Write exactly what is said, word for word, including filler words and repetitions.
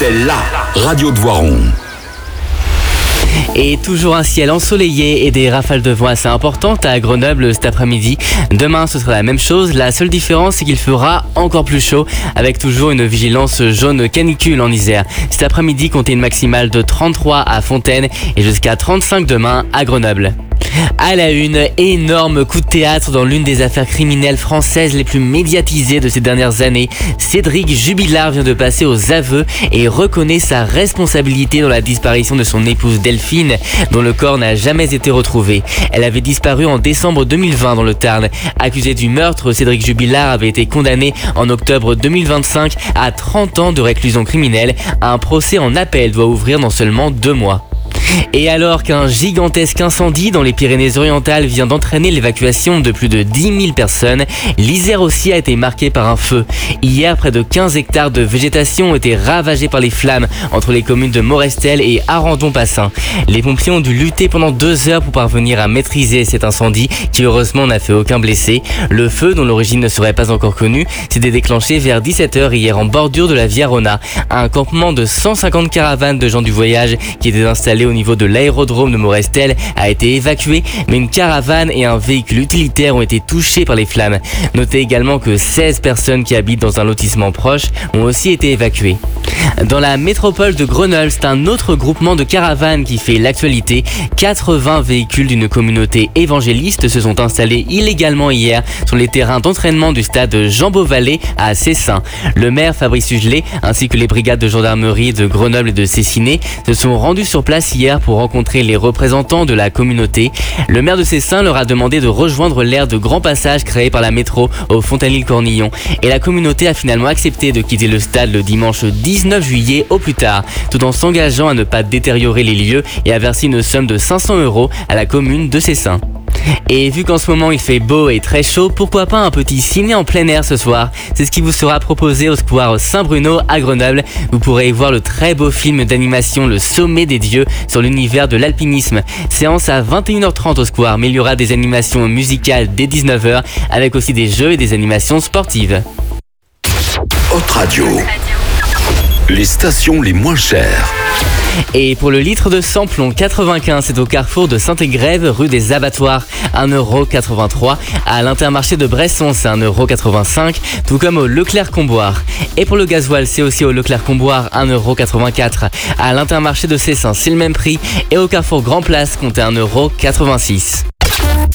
c'est la radio de Voiron. Et toujours un ciel ensoleillé et des rafales de vent assez importantes à Grenoble cet après-midi. Demain, ce sera la même chose. La seule différence, c'est qu'il fera encore plus chaud, avec toujours une vigilance jaune canicule en Isère. Cet après-midi, comptez une maximale de trente-trois à Fontaine et jusqu'à trente-cinq demain à Grenoble. À la une, énorme coup de théâtre dans l'une des affaires criminelles françaises les plus médiatisées de ces dernières années. Cédric Jubilard vient de passer aux aveux et reconnaît sa responsabilité dans la disparition de son épouse Delphine, dont le corps n'a jamais été retrouvé. Elle avait disparu en décembre deux mille vingt dans le Tarn. Accusé du meurtre, Cédric Jubilard avait été condamné en octobre deux mille vingt-cinq à trente ans de réclusion criminelle. Un procès en appel doit ouvrir dans seulement deux mois. Et alors qu'un gigantesque incendie dans les Pyrénées-Orientales vient d'entraîner l'évacuation de plus de dix mille personnes, l'Isère aussi a été marquée par un feu. Hier, près de quinze hectares de végétation ont été ravagés par les flammes entre les communes de Morestel et Arandon-Passin. Les pompiers ont dû lutter pendant deux heures pour parvenir à maîtriser cet incendie qui heureusement n'a fait aucun blessé. Le feu, dont l'origine ne serait pas encore connue, s'était déclenché vers dix-sept heures hier en bordure de la Via Rona. Un campement de cent cinquante caravanes de gens du voyage qui étaient installés au niveau de l'aérodrome de Morestel a été évacué, mais une caravane et un véhicule utilitaire ont été touchés par les flammes. Notez également que seize personnes qui habitent dans un lotissement proche ont aussi été évacuées. Dans la métropole de Grenoble, c'est un autre groupement de caravanes qui fait l'actualité. quatre-vingts véhicules d'une communauté évangéliste se sont installés illégalement hier sur les terrains d'entraînement du stade Jean Beauvalet à Cessin. Le maire Fabrice Hugelet ainsi que les brigades de gendarmerie de Grenoble et de Cessiné se sont rendus sur place hier pour rencontrer les représentants de la communauté. Le maire de Cessin leur a demandé de rejoindre l'aire de grand passage créé par la métro au Fontanil-Cornillon. Et la communauté a finalement accepté de quitter le stade le dimanche dix-neuf juillet au plus tard, tout en s'engageant à ne pas détériorer les lieux et à verser une somme de cinq cents euros à la commune de Cessin. Et vu qu'en ce moment il fait beau et très chaud, pourquoi pas un petit ciné en plein air ce soir? C'est ce qui vous sera proposé au square Saint-Bruno à Grenoble. Vous pourrez y voir le très beau film d'animation Le Sommet des Dieux sur l'univers de l'alpinisme. Séance à vingt et une heures trente au square, mais il y aura des animations musicales dès dix-neuf heures avec aussi des jeux et des animations sportives. Hot Radio. Les stations les moins chères. Et pour le litre de samplon quatre-vingt-quinze, c'est au carrefour de Saint-Égrève, rue des Abattoirs, un euro quatre-vingt-trois. À l'Intermarché de Bresson, c'est un euro quatre-vingt-cinq, tout comme au Leclerc-Comboire. Et pour le gasoil, c'est aussi au Leclerc-Comboire, un euro quatre-vingt-quatre. À l'Intermarché de Cessin, c'est le même prix. Et au carrefour Grand Place, comptez un euro quatre-vingt-six.